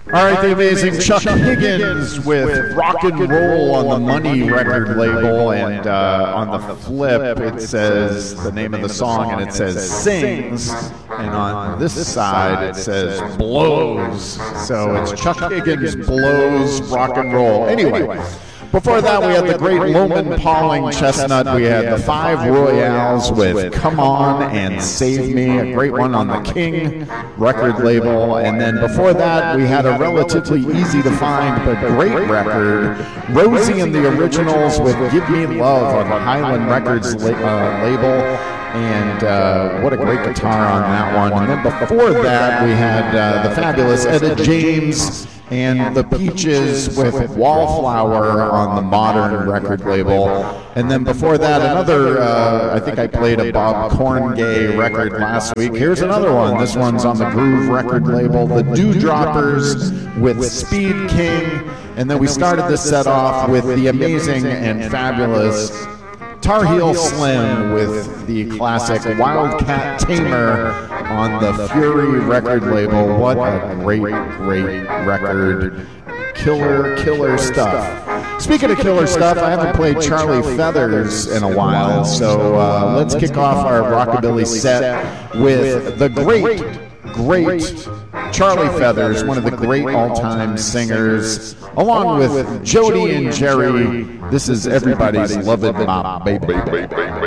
All right, the amazing Chuck Higgins with Rock and Roll on the Money record label, and on the flip it says the name of the song, and it says Sings, and on this side it says Blows. So it's Chuck Higgins Blows Rock and Roll. Anyway, before that we had the great Loman Pauling Chestnut. We had the Five Royales with Come On and Save Me, a great one on the King record label. And then before that we had a relatively easy to find but great record, Rosie and the Originals with Give Me Love on the Highland Records label. And what a great guitar on that one. And then before that we had the fabulous Etta James and the Peaches with Wallflower on the Modern record label. And then before that, another, I think I played a Bob Corngay record last week. Here's another one. This one's on the Groove record label, the Dewdroppers with Speed King. And then we started this set off with the amazing and fabulous Tar Heel Slim with the classic Wildcat Tamer on the Fury record label. What a great record. Killer stuff. Speaking of killer stuff, I haven't played Charlie Feathers in a while, so let's kick off our rockabilly set with the great Charlie Feathers, one of the great all-time singers, along with Jody and Jerry. This is everybody's loved my baby.